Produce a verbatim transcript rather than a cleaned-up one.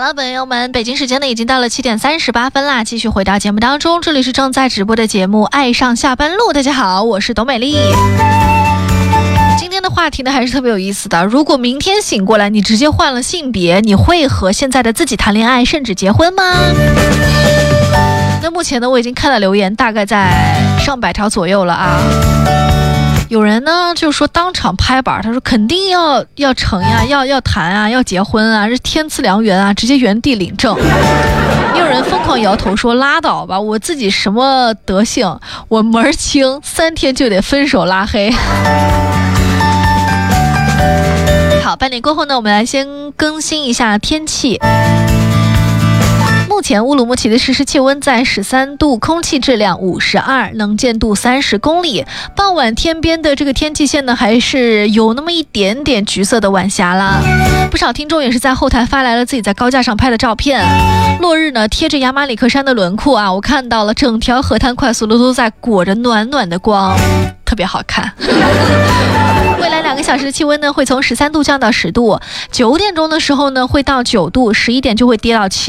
好，朋友们，北京时间呢已经到了七点三十八分啦，继续回到节目当中，这里是正在直播的节目《爱上下班路》，大家好，我是董美丽。今天的话题呢还是特别有意思的，如果明天醒过来你直接换了性别，你会和现在的自己谈恋爱甚至结婚吗？那目前呢我已经看了留言，大概在上百条左右了啊。有人呢就说当场拍板，他说肯定要要成呀，要要谈啊，要结婚啊，是天赐良缘啊，直接原地领证。也有人疯狂摇头说拉倒吧，我自己什么德性，我门儿清，三天就得分手拉黑。好，半点过后呢，我们来先更新一下天气。目前乌鲁木齐的实时气温在十三度，空气质量五十二，能见度三十公里。傍晚天边的这个天际线呢，还是有那么一点点橘色的晚霞啦。不少听众也是在后台发来了自己在高架上拍的照片。落日呢贴着牙马里克山的轮廓啊，我看到了整条河滩快速路都在裹着暖暖的光，特别好看。未来两个小时的气温呢会从十三度降到十度，九点钟的时候呢会到九度，十一点就会跌到七。